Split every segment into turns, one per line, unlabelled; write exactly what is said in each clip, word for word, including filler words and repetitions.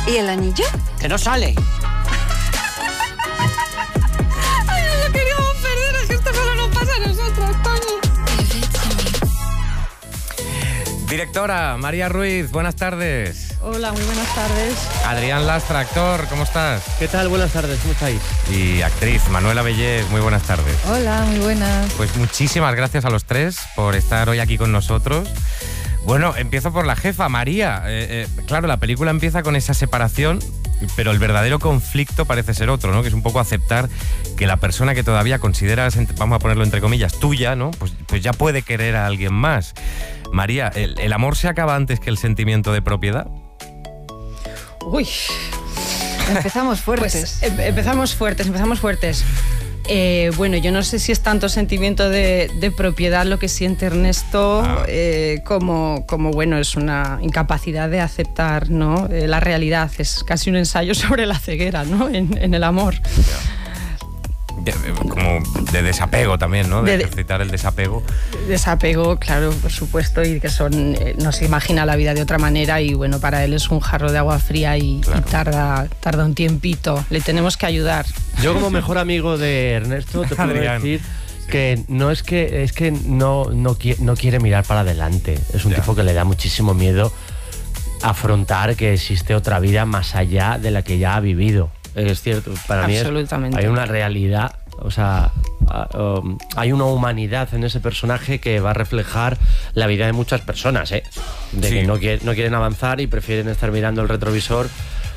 ¿Y el anillo?
Que no sale.
Ay, no lo queríamos perder, es que esto solo nos pasa a nosotros, Toñi.
Directora María Ruiz, buenas tardes.
Hola, muy buenas tardes.
Adrián Lastra, actor, ¿cómo estás?
¿Qué tal? Buenas tardes, ¿cómo estáis?
Y actriz Manuela Bellés, muy buenas tardes.
Hola, muy buenas.
Pues muchísimas gracias a los tres por estar hoy aquí con nosotros. Bueno, empiezo por la jefa, María. Eh, eh, claro, la película empieza con esa separación, pero el verdadero conflicto parece ser otro, ¿no? Que es un poco aceptar que la persona que todavía consideras, vamos a ponerlo entre comillas, tuya, ¿no? Pues, pues ya puede querer a alguien más. María, ¿el, el amor se acaba antes que el sentimiento de propiedad?
Uy, empezamos fuertes.
Pues, em- empezamos fuertes, empezamos fuertes. Eh, bueno, yo no sé si es tanto sentimiento de, de propiedad lo que siente Ernesto
Ah.
eh, como, como, bueno, es una incapacidad de aceptar, ¿no? Eh, la realidad. Es casi un ensayo sobre la ceguera, ¿no? En, en el amor.
De- como de desapego también, ¿no? De,
De-
ejercitar el desapego.
Desapego, claro, por supuesto, y que son eh, no se imagina la vida de otra manera y bueno, para él es un jarro de agua fría y,
Claro.
y tarda, tarda un tiempito. Le tenemos que ayudar.
Yo como mejor amigo de Ernesto te puedo
Adrián.
decir que no es que es que no, no, qui- no quiere mirar para adelante. Es un
Ya.
tipo que le da muchísimo miedo afrontar que existe otra vida más allá de la que ya ha vivido. Es cierto, para mí es-
Absolutamente.
hay una realidad, o sea, a- um, hay una humanidad en ese personaje que va a reflejar la vida de muchas personas, ¿eh? De
Sí.
que no, quiere- no quieren avanzar y prefieren estar mirando el retrovisor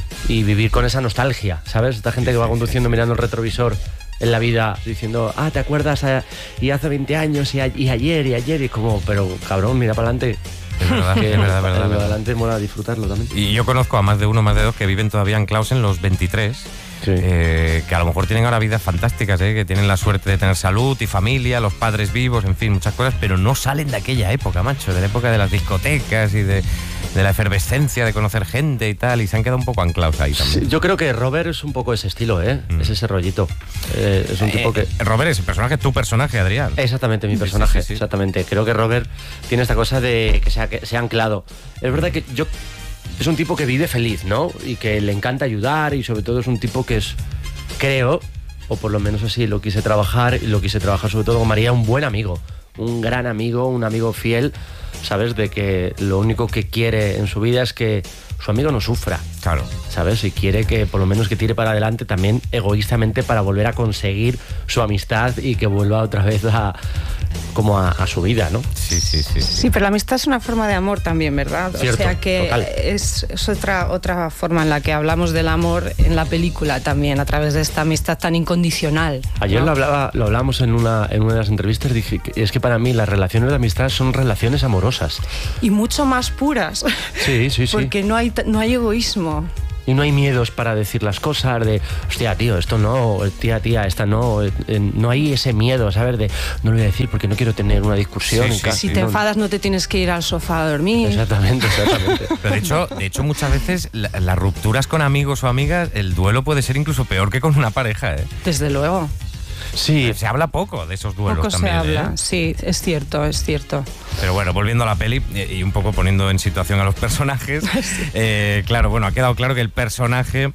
y vivir con esa nostalgia, ¿sabes? Esta gente que va conduciendo mirando el retrovisor en la vida diciendo, ah, ¿te acuerdas? Ah, y hace veinte años y, a- y ayer y ayer y como, pero cabrón, mira para adelante.
Es verdad,
Que
es verdad, verdad,
para
verdad.
adelante mola disfrutarlo también.
Y yo conozco a más de uno, más de dos que viven todavía anclados en los veintitrés,
Sí.
eh, que a lo mejor tienen ahora vidas fantásticas, eh, que tienen la suerte de tener salud y familia, los padres vivos, en fin, muchas cosas, pero no salen de aquella época, macho, de la época de las discotecas y de, de la efervescencia de conocer gente y tal, y se han quedado un poco anclados ahí también.
Sí, yo creo que Robert es un poco ese estilo, ¿eh?
Mm.
Es ese rollito. Eh, es un tipo que...
Eh, Robert, ese personaje es tu personaje, Adrián.
Exactamente, mi
Sí,
personaje,
sí, sí, sí.
exactamente. Creo que Robert tiene esta cosa de que se ha, que se ha anclado. Es verdad que yo... Es un tipo que vive feliz, ¿no? Y que le encanta ayudar y sobre todo es un tipo que es, creo, o por lo menos así lo quise trabajar, y lo quise trabajar sobre todo con María, un buen amigo, un gran amigo, un amigo fiel, ¿sabes? De que lo único que quiere en su vida es que su amigo no sufra.
Claro.
¿Sabes? Y quiere que por lo menos que tire para adelante también egoístamente para volver a conseguir su amistad y que vuelva otra vez a como a, a su vida, ¿no?
Sí, sí, sí. sí.
Sí, pero la amistad es una forma de amor también, ¿verdad?
Cierto,
o sea que
total.
es, es otra, otra forma en la que hablamos del amor en la película también, a través de esta amistad tan incondicional.
Ayer
¿no?
lo hablaba, lo hablamos en una, en una de las entrevistas, dije que es que para mí las relaciones de amistad son relaciones amorosas.
Y mucho más puras.
Sí, sí, sí.
Porque no hay, no hay egoísmo.
Y no hay miedos para decir las cosas de, hostia, tío, esto no, tía, tía, esta no. Eh, eh, no hay ese miedo, ¿sabes? De, no lo voy a decir porque no quiero tener una discusión
Sí,
en
sí,
casa.
Si
sí,
te
no,
enfadas no te tienes que ir al sofá a dormir.
Exactamente, exactamente.
Pero de hecho, de hecho, muchas veces la- las rupturas con amigos o amigas, el duelo puede ser incluso peor que con una pareja, ¿eh?
Desde luego.
Sí,
Se habla poco de esos duelos
Poco
también,
se habla.
¿eh?
Sí, es cierto, es cierto.
Pero bueno, volviendo a la peli eh, y un poco poniendo en situación a los personajes, eh, claro, bueno, ha quedado claro que el personaje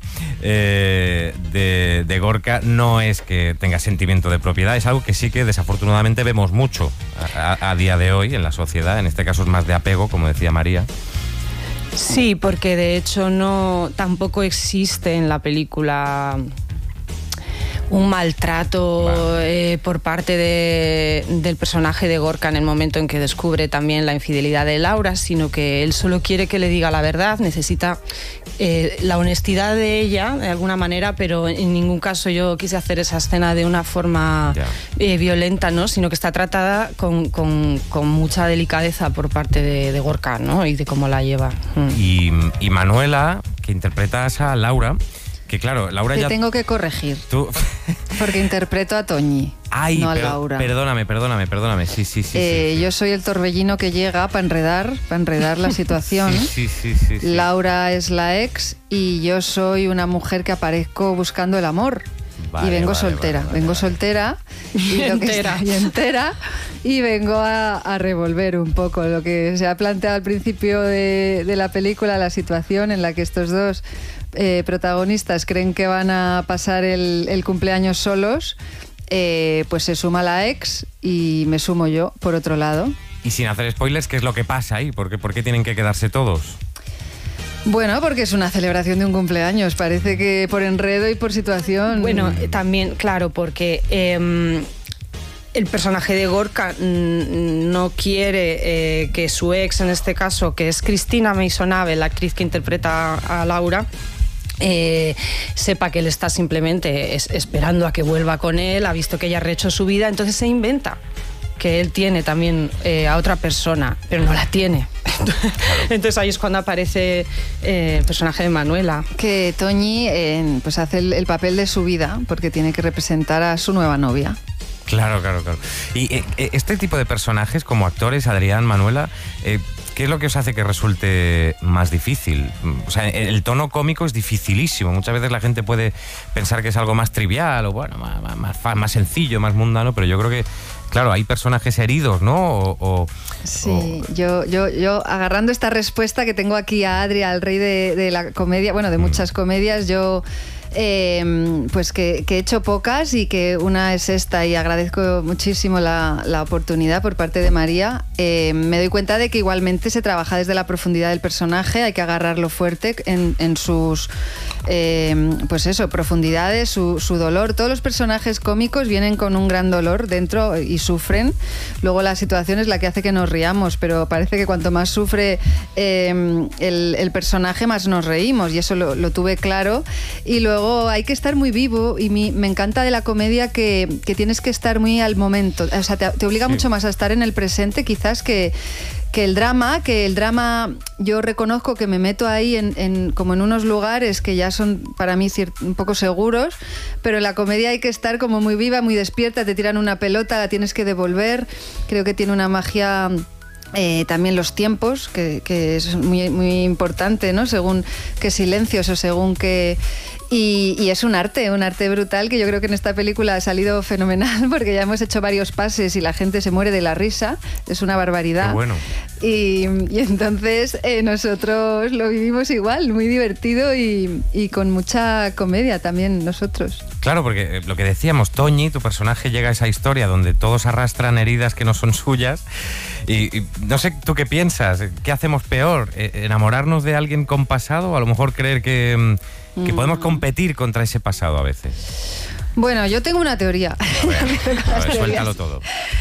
eh, de, de Gorka no es que tenga sentimiento de propiedad, es algo que sí que desafortunadamente vemos mucho a, a- a día de hoy en la sociedad, en este caso es más de apego, como decía María.
Sí, porque de hecho no tampoco existe en la película un maltrato
Vale.
eh, por parte de- del personaje de Gorka en el momento en que descubre también la infidelidad de Laura, sino que él solo quiere que le diga la verdad, necesita eh, la honestidad de ella de alguna manera, pero en ningún caso yo quise hacer esa escena de una forma
Ya.
eh, violenta, ¿no? Sino que está tratada con, con- con mucha delicadeza por parte de, de Gorka, ¿no? Y de cómo la lleva. Mm.
Y, y Manuela, que interpretas a Laura, que claro, Laura
Te
ya...
tengo que corregir,
Tú...
porque interpreto a Toñi,
Ay,
no a
per-
Laura.
perdóname, perdóname, perdóname, sí, sí, sí.
Eh,
sí, sí.
Yo soy el torbellino que llega para enredar, para enredar la situación.
Sí, sí, sí, sí, sí.
Laura es la ex y yo soy una mujer que aparezco buscando el amor.
Vale,
y vengo
vale,
soltera,
vale, vale,
vengo
vale.
soltera y, lo que
entera.
está- y entera y vengo a, a revolver un poco lo que se ha planteado al principio de, de la película, la situación en la que estos dos eh, protagonistas creen que van a pasar el, el cumpleaños solos. Eh, pues se suma la ex y me sumo yo, por otro lado.
Y sin hacer spoilers, ¿qué es lo que pasa ahí? ¿Por qué, por qué tienen que quedarse todos?
Bueno, porque es una celebración de un cumpleaños, parece que por enredo y por situación.
Bueno, eh, también, claro, porque eh, el personaje de Gorka mm, no quiere eh, que su ex, en este caso, que es Cristina Maisonave, la actriz que interpreta a Laura, Eh, sepa que él está simplemente es, esperando a que vuelva con él, ha visto que ella ha rehecho su vida, entonces se inventa que él tiene también eh, a otra persona, pero no la tiene. Entonces ahí es cuando aparece eh, el personaje de Manuela.
Que Toñi eh, pues hace el, el papel de su vida porque tiene que representar a su nueva novia.
Claro, claro, claro. Y eh, eh, este tipo de personajes, como actores, Adrián, Manuela, eh, ¿qué es lo que os hace que resulte más difícil? O sea, el tono cómico es dificilísimo. Muchas veces la gente puede pensar que es algo más trivial o, bueno, más, más, más sencillo, más mundano, pero yo creo que, claro, hay personajes heridos, ¿no? O, o,
Sí,
o...
yo, yo, yo agarrando esta respuesta que tengo aquí a Adri, al rey de, de la comedia, bueno, de muchas comedias, yo... Eh, pues que, que he hecho pocas y que una es esta y agradezco muchísimo la, la oportunidad por parte de María. Eh, me doy cuenta de que igualmente se trabaja desde la profundidad del personaje, hay que agarrarlo fuerte en, en sus eh, pues eso, profundidades, su, su dolor. Todos los personajes cómicos vienen con un gran dolor dentro y sufren. Luego la situación es la que hace que nos riamos, pero parece que cuanto más sufre eh, el, el personaje, más nos reímos, y eso lo, lo tuve claro. Y luego hay que estar muy vivo, y mi, me encanta de la comedia que, que tienes que estar muy al momento, o sea, te, te obliga
Sí.
mucho más a estar en el presente quizás que, que el drama, que el drama yo reconozco que me meto ahí en, en, como en unos lugares que ya son para mí cier- un poco seguros, pero en la comedia hay que estar como muy viva, muy despierta, te tiran una pelota, la tienes que devolver, creo que tiene una magia... Eh, también los tiempos, que, que es muy, muy importante, ¿no? Según qué silencios o según qué... Y, y es un arte, un arte brutal que yo creo que en esta película ha salido fenomenal porque ya hemos hecho varios pases y la gente se muere de la risa, es una barbaridad.
Qué bueno.
Y, y entonces eh, nosotros lo vivimos igual, muy divertido y, y con mucha comedia también nosotros.
Claro, porque eh, lo que decíamos, Toñi, tu personaje llega a esa historia donde todos arrastran heridas que no son suyas y, y no sé tú qué piensas, ¿qué hacemos peor? Eh, ¿Enamorarnos de alguien con pasado o a lo mejor creer que, que
Mm.
podemos competir contra ese pasado a veces?
Bueno, yo tengo una teoría.
A ver, a ver, suéltalo todo.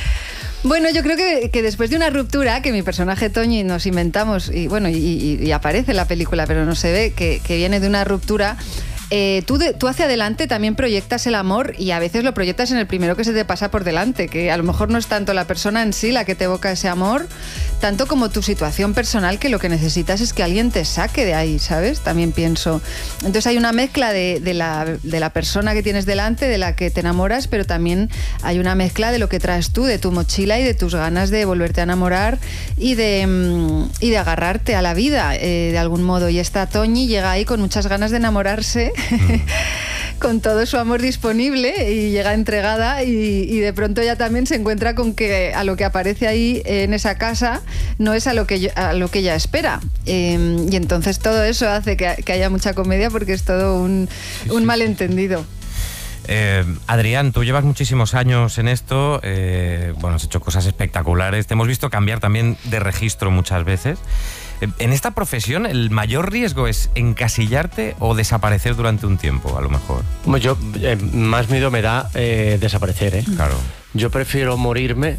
Bueno, yo creo que, que después de una ruptura, que mi personaje Toñi nos inventamos, y bueno, y, y- y aparece en la película, pero no se ve, que, que viene de una ruptura, eh, tú, de- tú hacia adelante también proyectas el amor y a veces lo proyectas en el primero que se te pasa por delante, que a lo mejor no es tanto la persona en sí la que te evoca ese amor, tanto como tu situación personal, que lo que necesitas es que alguien te saque de ahí, ¿sabes? También pienso. Entonces hay una mezcla de, de la, de la persona que tienes delante, de la que te enamoras, pero también hay una mezcla de lo que traes tú, de tu mochila y de tus ganas de volverte a enamorar y de, mm, y de agarrarte a la vida eh, de algún modo. Y esta Toñi llega ahí con muchas ganas de enamorarse, con todo su amor disponible, y llega entregada y, y de pronto ella también se encuentra con que a lo que aparece ahí en esa casa no es a lo que, yo- a lo que ella espera. Eh, y entonces todo eso hace que, que haya mucha comedia porque es todo un, un malentendido.
Eh, Adrián, tú llevas muchísimos años en esto, eh, bueno, has hecho cosas espectaculares, te hemos visto cambiar también de registro muchas veces. Eh, en esta profesión, ¿el mayor riesgo es encasillarte o desaparecer durante un tiempo, a lo mejor?
Bueno, yo, eh, más miedo me da eh, desaparecer, ¿eh?
Claro.
Yo prefiero morirme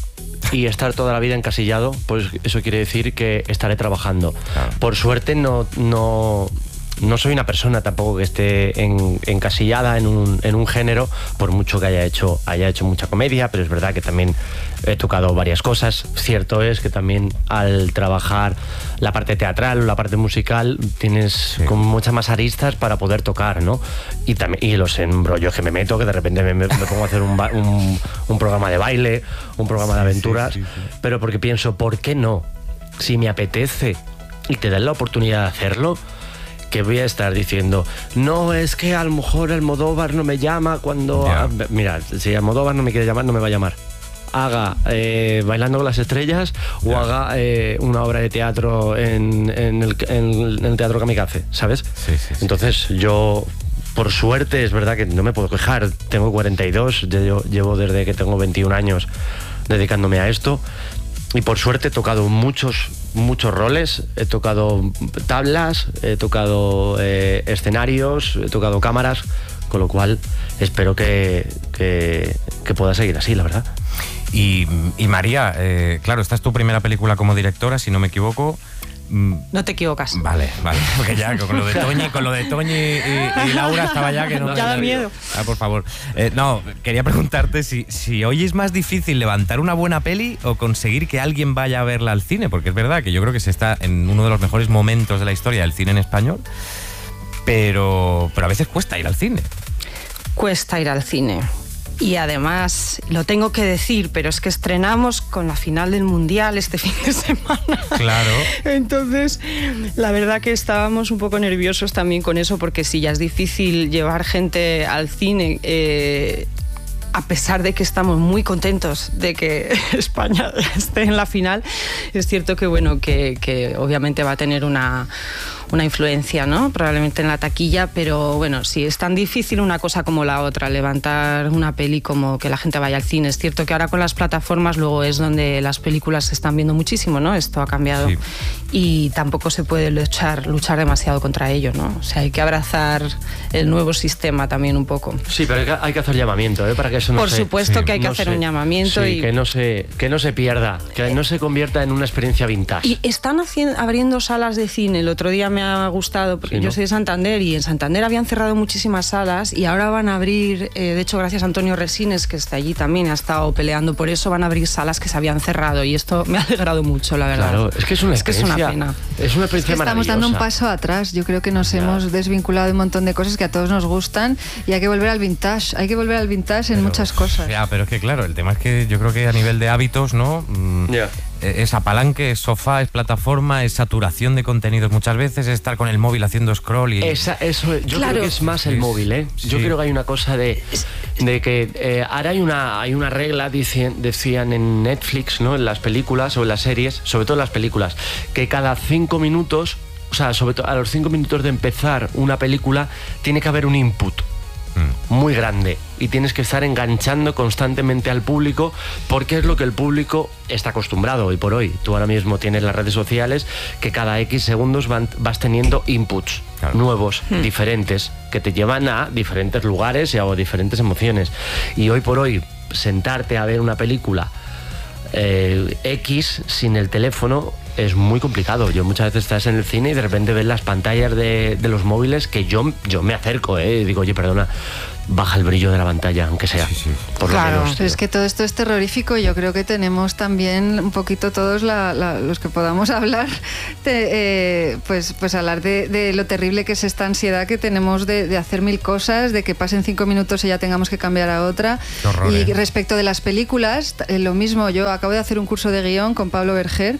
y estar toda la vida encasillado, pues eso quiere decir que estaré trabajando.
Claro.
Por suerte no, no, no soy una persona tampoco que esté en- encasillada en un, en un género, por mucho que haya hecho, haya hecho mucha comedia, pero es verdad que también he tocado varias cosas. Cierto es que también al trabajar la parte teatral o la parte musical tienes
Sí.
como muchas más aristas para poder tocar, ¿no? Y, también, y los embrollos que me meto, que de repente me, me pongo a hacer un, ba- un, un programa de baile, un programa de
Sí,
aventuras,
sí, sí, sí.
pero porque pienso, ¿por qué no? Si me apetece y te dan la oportunidad de hacerlo, que voy a estar diciendo, no, es que a lo mejor Almodóvar no me llama cuando...
Ya.
A, mira, si Almodóvar no me quiere llamar, no me va a llamar. Haga eh, Bailando con las estrellas o
Ya.
haga eh, una obra de teatro en, en, el, en, en el Teatro Kamikaze, ¿sabes?
Sí, sí, sí.
Entonces yo, por suerte, es verdad que no me puedo quejar. Tengo cuarenta y dos, yo llevo desde que tengo veintiún años dedicándome a esto. Y por suerte he tocado muchos, muchos roles. He tocado tablas, he tocado eh, escenarios, he tocado cámaras, con lo cual espero que, que, que pueda seguir así, la verdad.
Y, y María, eh, claro, esta es tu primera película como directora, si no me equivoco. Mm,
No te equivocas.
Vale, vale, porque ya con lo de Toñi, con lo de Toñi y, y Laura estaba ya que no...
Ya da miedo.
Ah, por favor. Eh, no, quería preguntarte si, si hoy es más difícil levantar una buena peli o conseguir que alguien vaya a verla al cine, porque es verdad que yo creo que se está en uno de los mejores momentos de la historia del cine en español, pero, pero a veces cuesta ir al cine.
Cuesta ir al cine. Y además, lo tengo que decir, pero es que estrenamos con la final del Mundial este fin de semana.
Claro.
Entonces, la verdad que estábamos un poco nerviosos también con eso, porque sí, ya es difícil llevar gente al cine, eh, a pesar de que estamos muy contentos de que España esté en la final. Es cierto que, bueno, que, que obviamente va a tener una... una influencia, ¿no? Probablemente en la taquilla, pero bueno, sí, es tan difícil una cosa como la otra, levantar una peli como que la gente vaya al cine. Es cierto que ahora con las plataformas luego es donde las películas se están viendo muchísimo, ¿no? Esto ha cambiado.
Sí.
Y tampoco se puede luchar, luchar demasiado contra ello, ¿no? O sea, hay que abrazar el nuevo sistema también un poco.
Sí, pero hay que, hay que hacer llamamiento, ¿eh? Para que eso no
Por
se...
supuesto
sí,
que hay que
no
hacer
se-
un llamamiento.
sí,
y
que no se que no se pierda, que no se convierta en una experiencia vintage.
Y están haciendo, abriendo salas de cine. El otro día me ha gustado, porque
Sí, ¿no?
yo soy de Santander y en Santander habían cerrado muchísimas salas y ahora van a abrir, eh, de hecho gracias a Antonio Resines, que está allí también, ha estado peleando por eso, van a abrir salas que se habían cerrado y esto me ha alegrado mucho, la verdad.
Claro, es que es una
Es que es una
experiencia.
pena.
Es una experiencia
Que estamos dando un
maravillosa.
paso atrás. Yo creo que nos
Ya.
hemos desvinculado de un montón de cosas que a todos nos gustan y hay que volver al vintage. Hay que volver al vintage en
Pero,
muchas cosas.
Ya, pero es que claro, el tema es que yo creo que a nivel de hábitos, ¿no? Mm,
Ya.
eh, Es apalanque, es sofá, es plataforma, es saturación de contenidos muchas veces, es estar con el móvil haciendo scroll y...
Esa, eso, yo
Claro.
creo que es más el
Sí,
móvil, ¿eh? Yo
sí.
creo que hay una cosa de, de que eh, ahora hay una, hay una regla, dicen, decían en Netflix, ¿no? En las películas o en las series, sobre todo en las películas, que cada cinco minutos, o sea, sobre todo a los cinco minutos de empezar una película, tiene que haber un input muy grande y tienes que estar enganchando constantemente al público porque es lo que el público está acostumbrado hoy por hoy. Tú ahora mismo tienes las redes sociales que cada X segundos van- vas teniendo inputs
Claro.
nuevos, diferentes, que te llevan a diferentes lugares y a diferentes emociones. Y hoy por hoy, sentarte a ver una película eh, X sin el teléfono es muy complicado. Yo muchas veces estás en el cine y de repente ves las pantallas de, de los móviles que yo, yo me acerco, ¿eh? Y digo, oye, perdona, baja el brillo de la pantalla, aunque sea.
Sí, sí.
Por lo
Claro,
menos,
Pero es
tío.
que todo esto es terrorífico y yo creo que tenemos también un poquito todos la- la- los que podamos hablar, de, eh, pues, pues hablar de, de lo terrible que es esta ansiedad que tenemos de, de hacer mil cosas, de que pasen cinco minutos y ya tengamos que cambiar a otra.
Qué horror,
y
¿eh?
respecto de las películas, eh, lo mismo, yo acabo de hacer un curso de guión con Pablo Berger.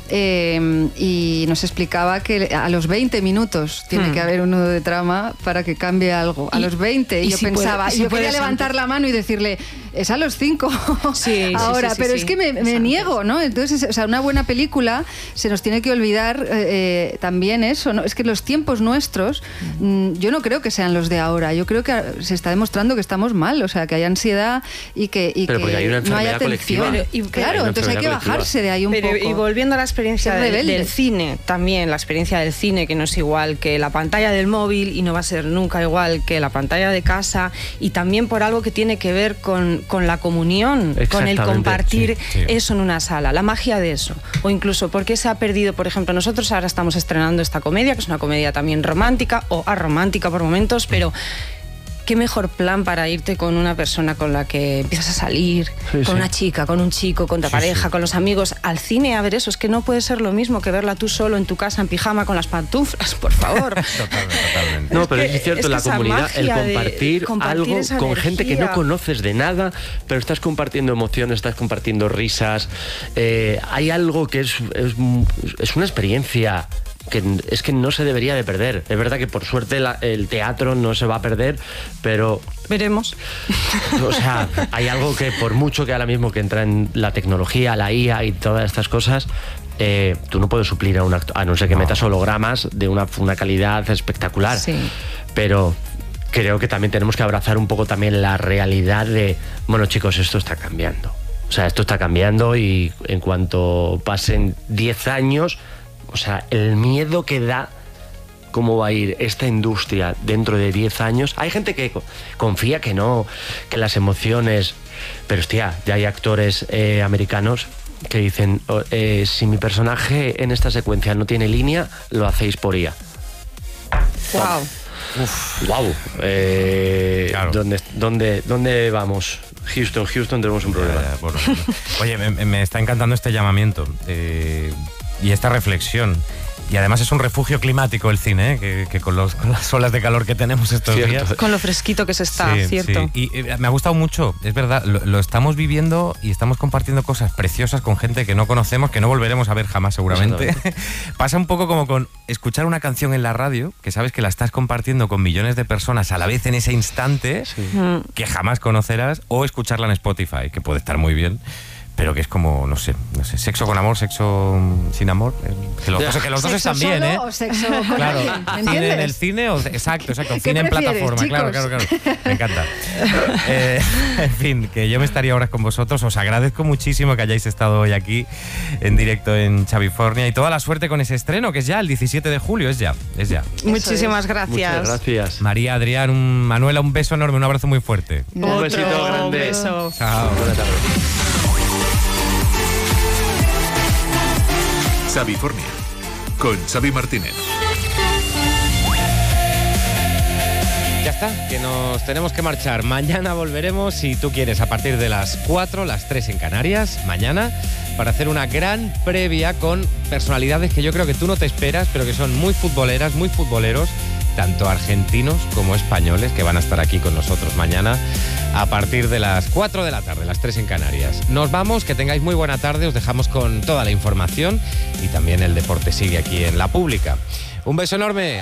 eh, y nos explicaba que a los veinte minutos tiene
Hmm.
que haber un nudo de trama para que cambie algo. A
Y-
los veinte. Y,
y
yo
si puede-
pensaba,
y si
y yo quería
puedes
levantar
antes.
la mano y decirle, es a los cinco
Sí, sí,
ahora,
sí, sí,
pero
sí.
es que me, me
Es
niego, ¿no? Entonces, o sea, una buena película se nos tiene que olvidar eh, eh, también eso, ¿no? Es que los tiempos nuestros, mm, yo no creo que sean los de ahora, yo creo que se está demostrando que estamos mal, o sea, que hay ansiedad y que, y
Pero
que
porque hay una
no hay
enfermedad
atención.
colectiva.
Pero- y-
claro,
hay una
entonces hay que
enfermedad colectiva.
bajarse de ahí un
Pero,
poco.
y volviendo a la experiencia
Ser
del,
rebelde.
del cine, también la experiencia del cine, que no es igual que la pantalla del móvil y no va a ser nunca igual que la pantalla de casa, y también por algo que tiene que ver con, con la comunión, con el
Exactamente,
compartir
sí, sí.
eso en una sala, la magia de eso. O incluso porque se ha perdido, por ejemplo, nosotros ahora estamos estrenando esta comedia, que es una comedia también romántica o aromántica por momentos, pero... ¿Qué mejor plan para irte con una persona con la que empiezas a salir,
Sí,
con
sí.
una chica, con un chico, con tu
Sí,
pareja,
sí.
con los amigos, al cine a ver eso? Es que no puede ser lo mismo que verla tú solo en tu casa en pijama con las pantuflas, por favor.
Totalmente, totalmente.
No,
Es
pero
que-
es cierto,
es que
la
esa
comunidad, el
magia de
compartir,
compartir
algo
esa
con gente que no
energía.
conoces de nada, pero estás compartiendo emociones, estás compartiendo risas. Eh, hay algo que es, es, es una experiencia que es que no se debería de perder. Es verdad que por suerte la, el teatro no se va a perder, pero...
Veremos.
O sea, hay algo que por mucho que ahora mismo que entra en la tecnología, la I A y todas estas cosas, eh, tú no puedes suplir a un actor, a no ser que
No.
metas hologramas de una, una calidad espectacular.
Sí.
Pero creo que también tenemos que abrazar un poco también la realidad de, bueno chicos, esto está cambiando. O sea, esto está cambiando y en cuanto pasen diez años, o sea, el miedo que da cómo va a ir esta industria dentro de diez años. Hay gente que confía que no, que las emociones... Pero hostia, ya hay actores eh, americanos que dicen, oh, eh, si mi personaje en esta secuencia no tiene línea, lo hacéis por I A.
Wow.
Uf, wow. Eh,
Claro.
¿dónde, dónde, ¿Dónde vamos? Houston, Houston, tenemos un problema.
Eh, bueno, oye, me, me está encantando este llamamiento eh, y esta reflexión. Y además es un refugio climático el cine, ¿eh? que, que con, los, con las olas de calor que tenemos estos
Cierto.
días.
Con lo fresquito que se está,
Sí,
¿cierto?
sí. Y eh, me ha gustado mucho, es verdad, lo, lo estamos viviendo y estamos compartiendo cosas preciosas con gente que no conocemos, que no volveremos a ver jamás seguramente. Pasa un poco como con escuchar una canción en la radio, que sabes que la estás compartiendo con millones de personas a la vez en ese instante,
Mm.
que jamás conocerás, o escucharla en Spotify, que puede estar muy bien. Pero que es como, no sé, no sé, sexo con amor, sexo sin amor. eh, Que los, dos, que los dos
¿Sexo
están bien,
solo
¿eh?
o sexo con
Claro,
alguien? ¿Me
cine en el
entiendes?
cine, o, exacto, exacto,
¿Qué
cine en
prefieres,
plataforma, claro, claro,
chicos?
claro. Me encanta. Eh, en fin, que yo me estaría horas con vosotros. Os agradezco muchísimo que hayáis estado hoy aquí en directo en Chavifornia y toda la suerte con ese estreno, que es ya el diecisiete de julio, es ya, es ya.
Muchísimas
es.
gracias.
Muchas gracias.
María, Adrián, un, Manuela, un beso enorme, un abrazo muy fuerte.
Un
Otro
besito grande.
beso.
Chao.
Buenas tardes.
Chavifornia, con Xavi Martínez.
Ya está, que nos tenemos que marchar. Mañana volveremos, si tú quieres, a partir de las cuatro, las tres en Canarias, mañana, para hacer una gran previa con personalidades que yo creo que tú no te esperas, pero que son muy futboleras, muy futboleros, tanto argentinos como españoles, que van a estar aquí con nosotros mañana a partir de las cuatro de la tarde, las tres en Canarias. Nos vamos, que tengáis muy buena tarde, os dejamos con toda la información y también el deporte sigue aquí en La Pública. Un beso enorme.